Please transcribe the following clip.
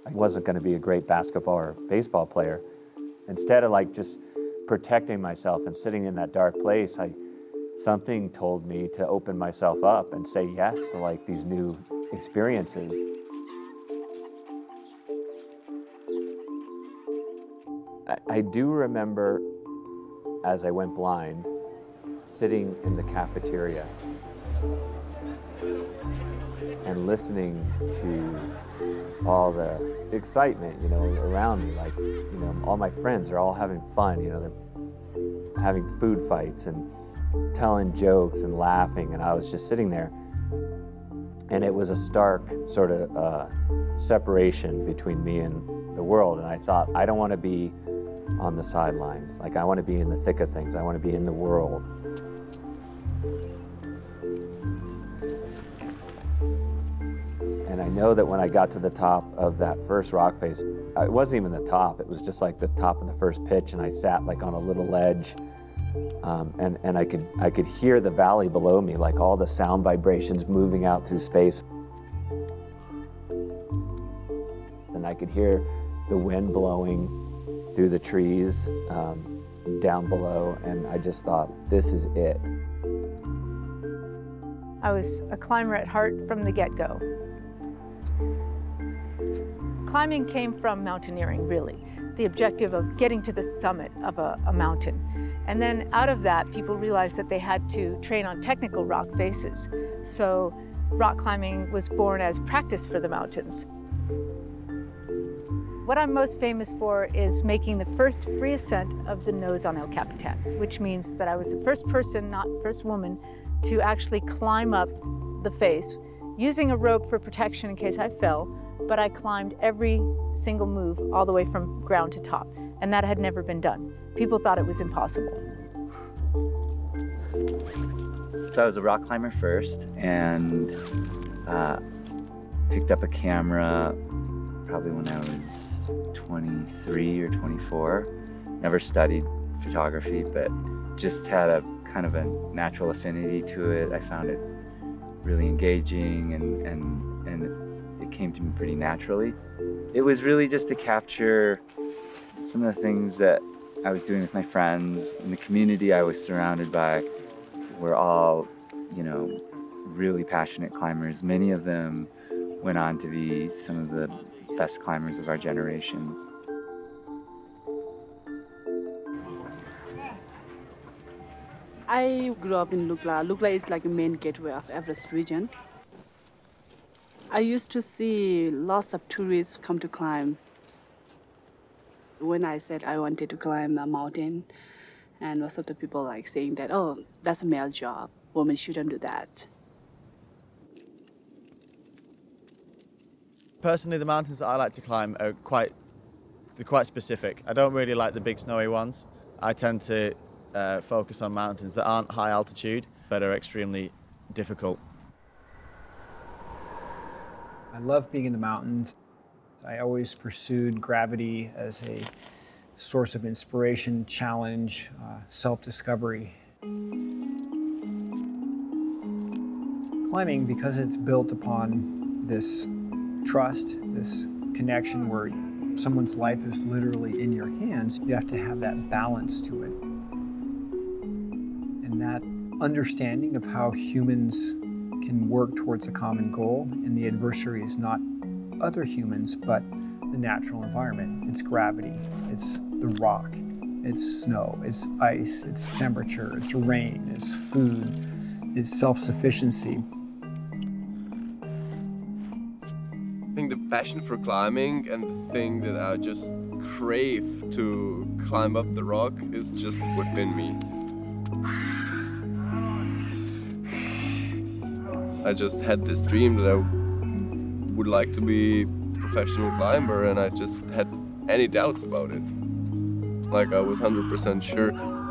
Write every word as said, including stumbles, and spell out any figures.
I wasn't going to be a great basketball or baseball player. Instead of like just protecting myself and sitting in that dark place, I, something told me to open myself up and say yes to like these new experiences. I, I do remember as I went blind, sitting in the cafeteria and listening to all the excitement, you know, around me. Like, you know, all my friends are all having fun, you know, they're having food fights and telling jokes and laughing, and I was just sitting there. And it was a stark sort of uh, separation between me and the world. And I thought, I don't want to be on the sidelines. Like, I want to be in the thick of things. I want to be in the world. And I know that when I got to the top of that first rock face, it wasn't even the top. It was just like the top of the first pitch, and I sat like on a little ledge. Um, and, and I could I could hear the valley below me, like all the sound vibrations moving out through space. And I could hear the wind blowing through the trees um, down below, and I just thought, this is it. I was a climber at heart from the get-go. Climbing came from mountaineering, really. The objective of getting to the summit of a, a mountain. And then out of that, people realized that they had to train on technical rock faces. So rock climbing was born as practice for the mountains. What I'm most famous for is making the first free ascent of the nose on El Capitan, which means that I was the first person, not first woman, to actually climb up the face, using a rope for protection in case I fell, but I climbed every single move all the way from ground to top, and that had never been done. People thought it was impossible. So I was a rock climber first, and uh, picked up a camera probably when I was twenty-three or twenty-four. Never studied photography, but just had a kind of a natural affinity to it. I found it really engaging, and, and, and it came to me pretty naturally. It was really just to capture some of the things that I was doing with my friends. In the community I was surrounded by were all, you know, really passionate climbers. Many of them went on to be some of the best climbers of our generation. I grew up in Lukla. Lukla is like a main gateway of Everest region. I used to see lots of tourists come to climb. When I said I wanted to climb a mountain, and most of the people like saying that, oh, that's a male job. Women shouldn't do that. Personally, the mountains that I like to climb are quite, they're quite specific. I don't really like the big snowy ones. I tend to uh, focus on mountains that aren't high altitude, but are extremely difficult. I love being in the mountains. I always pursued gravity as a source of inspiration, challenge, uh, self-discovery. Climbing, because it's built upon this trust, this connection where someone's life is literally in your hands, you have to have that balance to it. And that understanding of how humans can work towards a common goal, and the adversary is not other humans, but the natural environment. It's gravity, it's the rock, it's snow, it's ice, it's temperature, it's rain, it's food, it's self-sufficiency. I think the passion for climbing and the thing that I just crave to climb up the rock is just within me. I just had this dream that I would like to be a professional climber, and I just had any doubts about it. Like, I was one hundred percent sure